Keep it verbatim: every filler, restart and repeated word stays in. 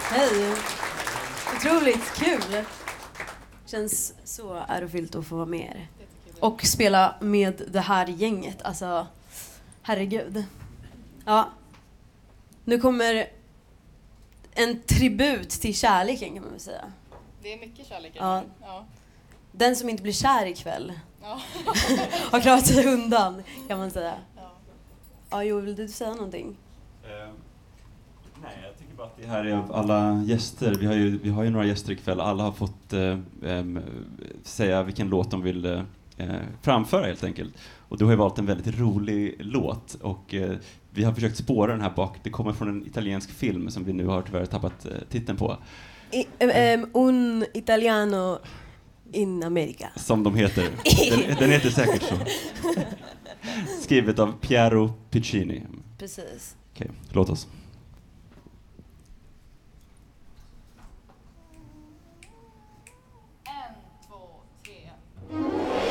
Hej. Otroligt kul. Känns så ärofyllt att få vara med er. Och spela med det här gänget. Alltså, herregud. Ja. Nu kommer en tribut till kärleken, kan man väl säga. Det är mycket kärlek. Ja. Ja. Den som inte blir kär ikväll Ja. har klarat sig undan, kan man säga. Ja. Ja, Jo, vill du säga någonting? Uh, nej, jag tycker bara att det här är av alla gäster. Vi har ju, vi har ju några gäster ikväll. Alla har fått uh, um, säga vilken låt de vill uh, framföra, helt enkelt. Och du har ju valt en väldigt rolig låt. Och uh, vi har försökt spåra den här bak. Det kommer från en italiensk film som vi nu har tyvärr tappat uh, titeln på. I, um, un italiano in America. Som de heter. Den, den heter säkert så. Skrivet av Piero Piccini. Precis. Okej, låt oss.